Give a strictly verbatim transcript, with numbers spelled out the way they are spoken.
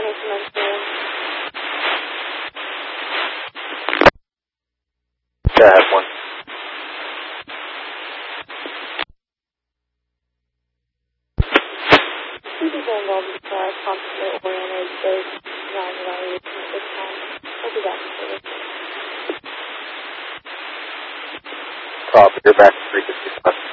County Commencement. Yeah, I have one. Two people involved in the car, constantly oriented, there's non-evaluation at this time. I'll be back in service. Copy, you're back to three fifty-five.